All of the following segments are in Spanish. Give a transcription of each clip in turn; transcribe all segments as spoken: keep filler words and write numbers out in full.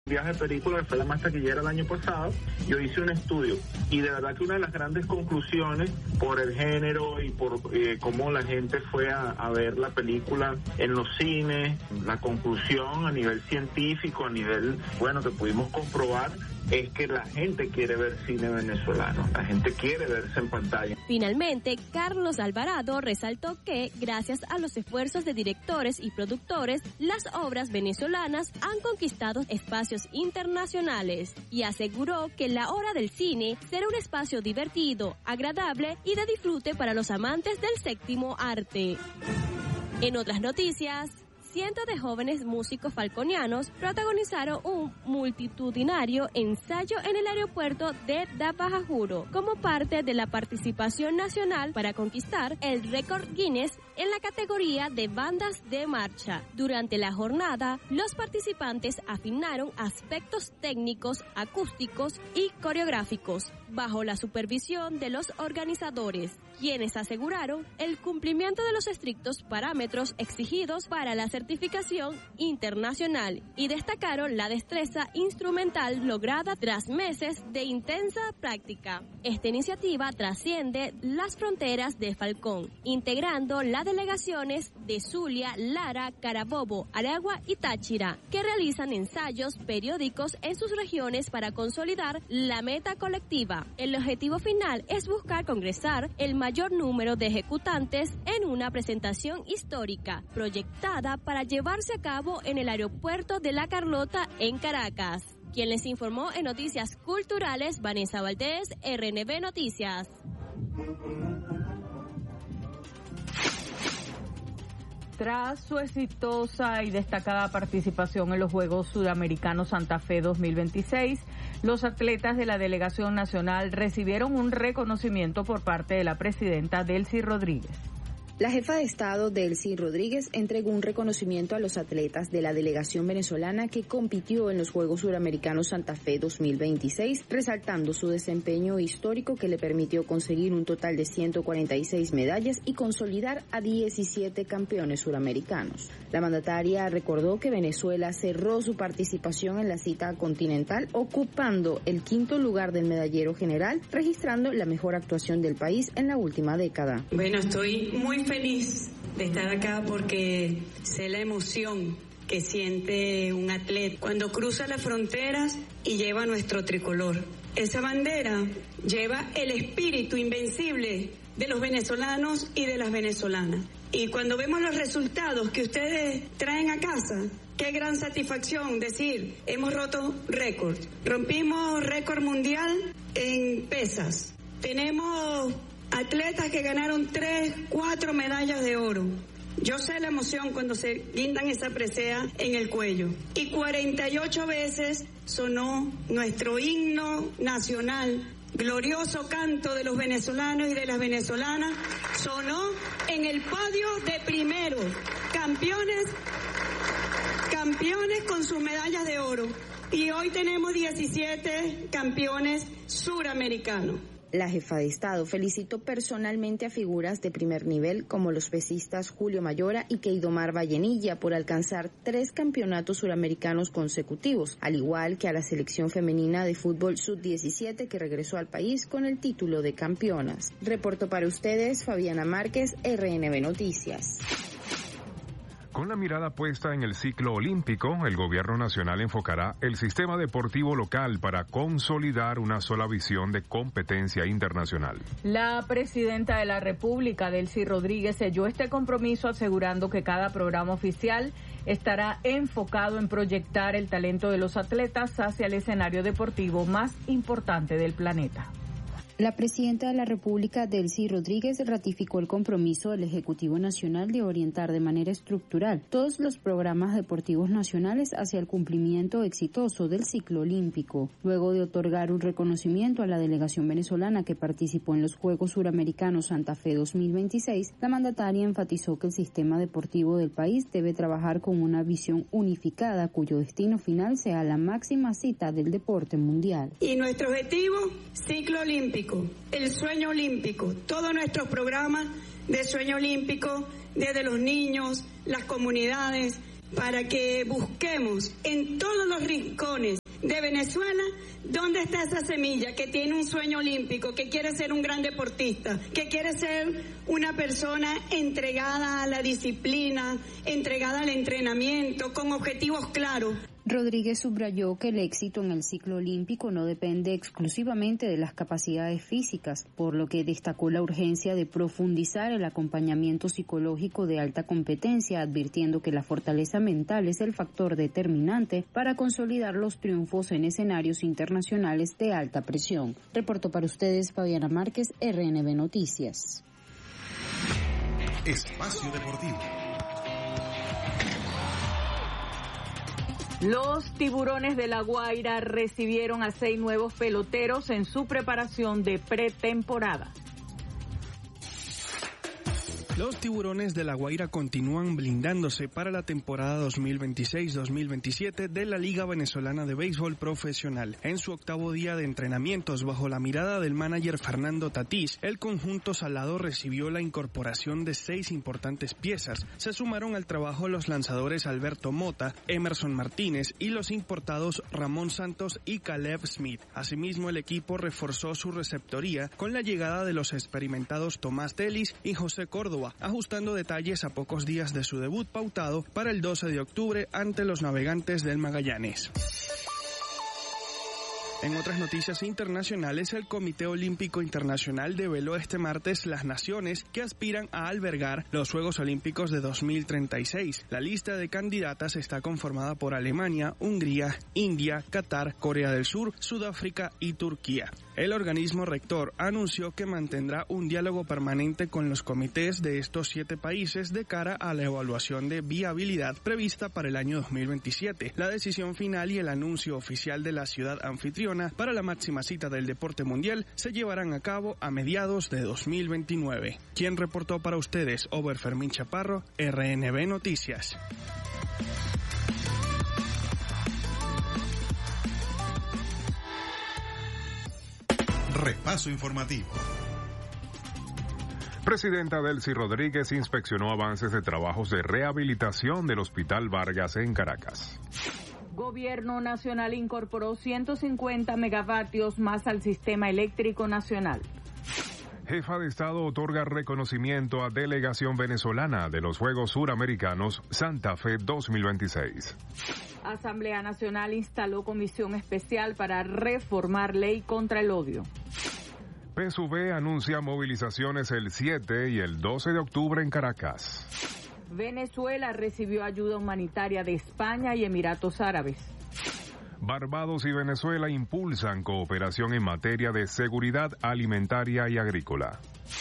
Viaje de Película, que fue la más taquillera el año pasado, yo hice un estudio y de verdad que una de las grandes conclusiones por el género y por eh, cómo la gente fue a, a ver la película en los cines, la conclusión a nivel científico, a nivel, bueno, que pudimos comprobar, es que la gente quiere ver cine venezolano, la gente quiere verse en pantalla. Finalmente, Carlos Alvarado resaltó que, gracias a los esfuerzos de directores y productores, las obras venezolanas han conquistado espacios internacionales y aseguró que la hora del cine será un espacio divertido, agradable y de disfrute para los amantes del séptimo arte. En otras noticias, cientos de jóvenes músicos falconianos protagonizaron un multitudinario ensayo en el aeropuerto de Dabajajuro como parte de la participación nacional para conquistar el récord Guinness en la categoría de bandas de marcha. Durante la jornada, los participantes afinaron aspectos técnicos, acústicos y coreográficos bajo la supervisión de los organizadores, quienes aseguraron el cumplimiento de los estrictos parámetros exigidos para la certificación internacional y destacaron la destreza instrumental lograda tras meses de intensa práctica. Esta iniciativa trasciende las fronteras de Falcón, integrando las delegaciones de Zulia, Lara, Carabobo, Aragua y Táchira, que realizan ensayos periódicos en sus regiones para consolidar la meta colectiva. El objetivo final es buscar congresar el mayor número de ejecutantes en una presentación histórica, proyectada para llevarse a cabo en el aeropuerto de La Carlota en Caracas. Quien les informó en Noticias Culturales, Vanessa Valdés, R N B Noticias. Tras su exitosa y destacada participación en los Juegos Sudamericanos Santa Fe dos mil veintiséis, los atletas de la delegación nacional recibieron un reconocimiento por parte de la presidenta Delcy Rodríguez. La jefa de Estado, Delcy Rodríguez, entregó un reconocimiento a los atletas de la delegación venezolana que compitió en los Juegos Suramericanos Santa Fe dos mil veintiséis, resaltando su desempeño histórico que le permitió conseguir un total de ciento cuarenta y seis medallas y consolidar a diecisiete campeones suramericanos. La mandataria recordó que Venezuela cerró su participación en la cita continental ocupando el quinto lugar del medallero general, registrando la mejor actuación del país en la última década. Bueno, estoy muy feliz de estar acá porque sé la emoción que siente un atleta cuando cruza las fronteras y lleva nuestro tricolor. Esa bandera lleva el espíritu invencible de los venezolanos y de las venezolanas. Y cuando vemos los resultados que ustedes traen a casa, qué gran satisfacción decir, hemos roto récord. Rompimos récord mundial en pesas. Tenemos atletas que ganaron tres, cuatro medallas de oro. Yo sé la emoción cuando se guindan esa presea en el cuello. Y cuarenta y ocho veces sonó nuestro himno nacional. Glorioso canto de los venezolanos y de las venezolanas sonó en el podio de primero. Campeones, campeones con sus medallas de oro. Y hoy tenemos diecisiete campeones suramericanos. La jefa de Estado felicitó personalmente a figuras de primer nivel como los pesistas Julio Mayora y Keidomar Vallenilla por alcanzar tres campeonatos suramericanos consecutivos, al igual que a la selección femenina de fútbol sub diecisiete que regresó al país con el título de campeonas. Reportó para ustedes Fabiana Márquez, R N B Noticias. Con la mirada puesta en el ciclo olímpico, el gobierno nacional enfocará el sistema deportivo local para consolidar una sola visión de competencia internacional. La presidenta de la República, Delcy Rodríguez, selló este compromiso asegurando que cada programa oficial estará enfocado en proyectar el talento de los atletas hacia el escenario deportivo más importante del planeta. La presidenta de la República, Delcy Rodríguez, ratificó el compromiso del Ejecutivo Nacional de orientar de manera estructural todos los programas deportivos nacionales hacia el cumplimiento exitoso del ciclo olímpico. Luego de otorgar un reconocimiento a la delegación venezolana que participó en los Juegos Suramericanos Santa Fe dos mil veintiséis, la mandataria enfatizó que el sistema deportivo del país debe trabajar con una visión unificada cuyo destino final sea la máxima cita del deporte mundial. Y nuestro objetivo, ciclo olímpico. El sueño olímpico, todos nuestros programas de sueño olímpico, desde los niños, las comunidades, para que busquemos en todos los rincones de Venezuela dónde está esa semilla que tiene un sueño olímpico, que quiere ser un gran deportista, que quiere ser una persona entregada a la disciplina, entregada al entrenamiento, con objetivos claros. Rodríguez subrayó que el éxito en el ciclo olímpico no depende exclusivamente de las capacidades físicas, por lo que destacó la urgencia de profundizar el acompañamiento psicológico de alta competencia, advirtiendo que la fortaleza mental es el factor determinante para consolidar los triunfos en escenarios internacionales de alta presión. Reportó para ustedes Fabiana Márquez, R N B Noticias. Espacio Deportivo. Los Tiburones de La Guaira recibieron a seis nuevos peloteros en su preparación de pretemporada. Los Tiburones de La Guaira continúan blindándose para la temporada dos mil veintiséis dos mil veintisiete de la Liga Venezolana de Béisbol Profesional. En su octavo día de entrenamientos bajo la mirada del manager Fernando Tatís, el conjunto salado recibió la incorporación de seis importantes piezas. Se sumaron al trabajo los lanzadores Alberto Mota, Emerson Martínez y los importados Ramón Santos y Caleb Smith. Asimismo, el equipo reforzó su receptoría con la llegada de los experimentados Tomás Telis y José Córdoba, ajustando detalles a pocos días de su debut pautado para el doce de octubre ante los Navegantes del Magallanes. En otras noticias internacionales, el Comité Olímpico Internacional develó este martes las naciones que aspiran a albergar los Juegos Olímpicos de dos mil treinta y seis. La lista de candidatas está conformada por Alemania, Hungría, India, Qatar, Corea del Sur, Sudáfrica y Turquía. El organismo rector anunció que mantendrá un diálogo permanente con los comités de estos siete países de cara a la evaluación de viabilidad prevista para el año dos mil veintisiete. La decisión final y el anuncio oficial de la ciudad anfitriona para la máxima cita del deporte mundial se llevarán a cabo a mediados de dos mil veintinueve. Quien reportó para ustedes, Ober Fermín Chaparro, R N B Noticias. Repaso informativo. Presidenta Delcy Rodríguez inspeccionó avances de trabajos de rehabilitación del Hospital Vargas en Caracas. Gobierno Nacional incorporó ciento cincuenta megavatios más al sistema eléctrico nacional. Jefa de Estado otorga reconocimiento a delegación venezolana de los Juegos Suramericanos Santa Fe dos mil veintiséis. Asamblea Nacional instaló comisión especial para reformar ley contra el odio. P S U V anuncia movilizaciones el siete y el doce de octubre en Caracas. Venezuela recibió ayuda humanitaria de España y Emiratos Árabes. Barbados y Venezuela impulsan cooperación en materia de seguridad alimentaria y agrícola.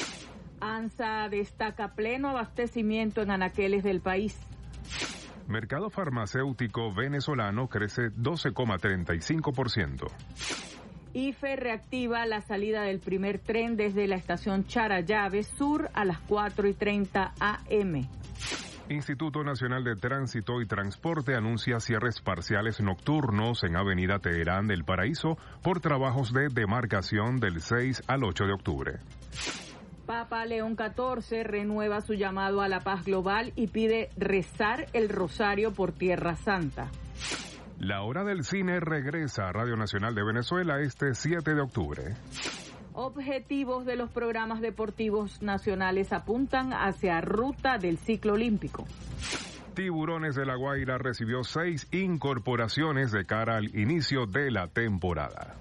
ANSA destaca pleno abastecimiento en anaqueles del país. Mercado farmacéutico venezolano crece doce coma treinta y cinco por ciento. I F E reactiva la salida del primer tren desde la estación Charallave Sur a las cuatro y treinta a eme. Instituto Nacional de Tránsito y Transporte anuncia cierres parciales nocturnos en Avenida Teherán del Paraíso por trabajos de demarcación del seis al ocho de octubre. Papa León catorce renueva su llamado a la paz global y pide rezar el rosario por Tierra Santa. La Hora del Cine regresa a Radio Nacional de Venezuela este siete de octubre. Objetivos de los programas deportivos nacionales apuntan hacia ruta del ciclo olímpico. Tiburones de La Guaira recibió seis incorporaciones de cara al inicio de la temporada.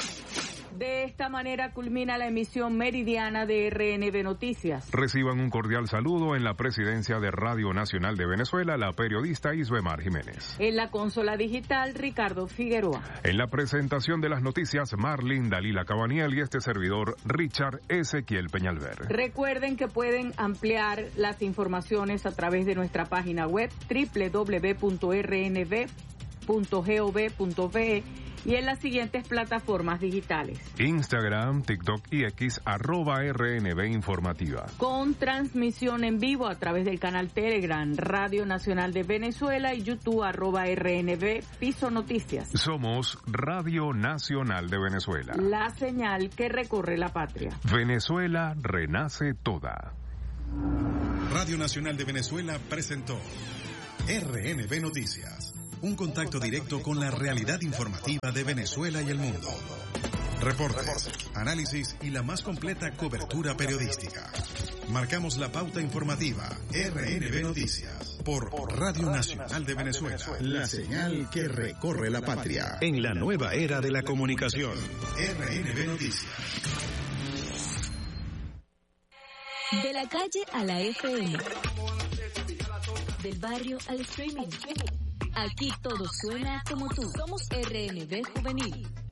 De esta manera culmina la emisión meridiana de R N B Noticias. Reciban un cordial saludo en la presidencia de Radio Nacional de Venezuela, la periodista Isbemar Jiménez. En la consola digital, Ricardo Figueroa. En la presentación de las noticias, Marlene Dalila Cabaniel y este servidor, Richard Ezequiel Peñalver. Recuerden que pueden ampliar las informaciones a través de nuestra página web doble u doble u doble u punto r n b punto gov punto be y en las siguientes plataformas digitales: Instagram, TikTok y X, arroba R N B Informativa. Con transmisión en vivo a través del canal Telegram, Radio Nacional de Venezuela y YouTube, arroba R N B Piso Noticias. Somos Radio Nacional de Venezuela. La señal que recorre la patria. Venezuela renace toda. Radio Nacional de Venezuela presentó R N B Noticias. Un contacto directo con la realidad informativa de Venezuela y el mundo. Reportes, análisis y la más completa cobertura periodística. Marcamos la pauta informativa. R N B Noticias. Por Radio Nacional de Venezuela. La señal que recorre la patria. En la nueva era de la comunicación. R N B Noticias. De la calle a la F M. Del barrio al streaming. Aquí todo suena como tú. Somos R N B Juvenil.